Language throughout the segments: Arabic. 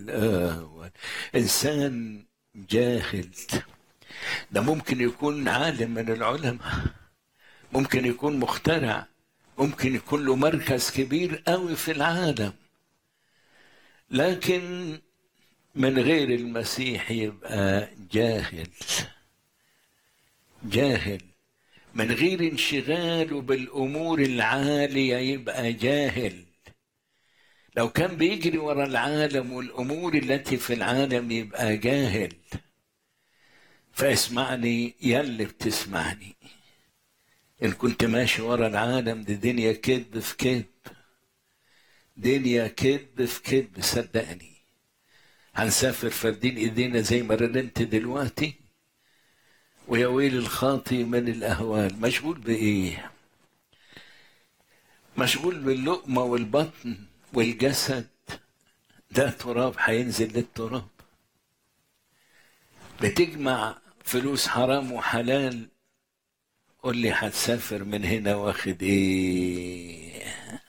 الأول. إنسان جاهل ده ممكن يكون عالم من العلماء، ممكن يكون مخترع، ممكن يكون له مركز كبير قوي في العالم، لكن من غير المسيح يبقى جاهل. جاهل من غير انشغاله بالأمور العالية يبقى جاهل. لو كان بيجري ورا العالم والأمور التي في العالم يبقى جاهل. فاسمعني يلي بتسمعني، إن كنت ماشي ورا العالم دي دنيا كذب في كذب، دنيا كذب في كذب. صدقني هنسافر فردين ايدينا زي ما رنمت دلوقتي، ويا ويل الخاطي من الأهوال. مشغول بإيه؟ مشغول باللقمة والبطن والجسد، ده تراب هينزل للتراب. بتجمع فلوس حرام وحلال، قول لي هتسافر من هنا واخد ايه؟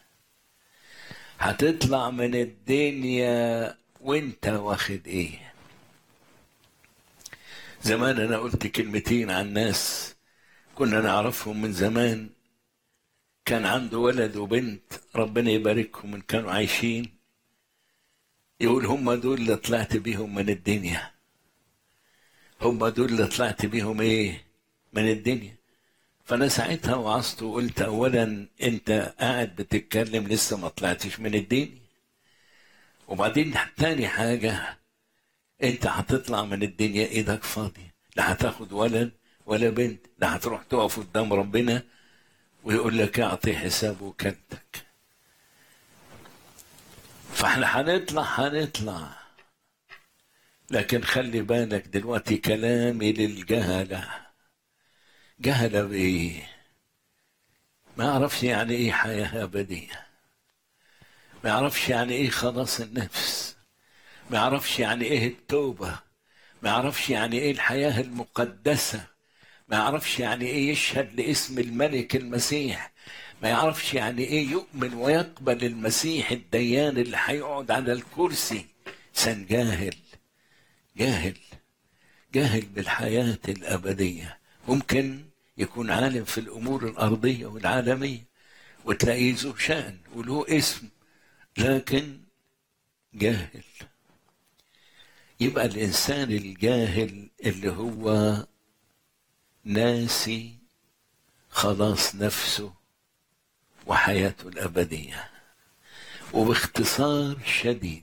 هتطلع من الدنيا وانت واخد ايه؟ زمان انا قلت كلمتين عن ناس كنا نعرفهم من زمان، كان عنده ولد وبنت ربنا يباركهم ان كانوا عايشين، يقول هم دول اللي طلعت بيهم من الدنيا، هم دول اللي طلعت بيهم ايه؟ من الدنيا. فانا ساعتها وعظت وقلت اولا انت قاعد بتتكلم لسه ما طلعتش من الدنيا، وبعدين تاني حاجة انت هتطلع من الدنيا ايدك فاضية، لا هتاخد ولد ولا بنت، لا هتروح تقف قدام ربنا ويقول لك اعطي حساب وكلتك. فاحنا هنطلع، لكن خلي بالك دلوقتي كلامي للجهلة. جهلة بايه؟ ما يعرفش يعني ايه حياة أبدية، ما يعرفش يعني ايه خلاص النفس، ما يعرفش يعني ايه التوبة، ما يعرفش يعني ايه الحياة المقدسة، ما يعرفش يعني ايه يشهد لاسم الملك المسيح، ما يعرفش يعني ايه يؤمن ويقبل المسيح الديان اللي هيقعد على الكرسي. انسان جاهل، جاهل جاهل بالحياة الأبدية. ممكن يكون عالم في الأمور الأرضية والعالمية وتلاقيه ذو شأن وله اسم، لكن جاهل. يبقى الإنسان الجاهل اللي هو ناسي خلاص نفسه وحياته الأبدية. وباختصار شديد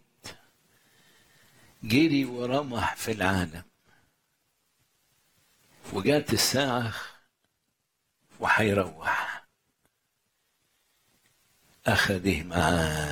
جري ورمح في العالم، وجات الساعة وحيروح، أخذه معاه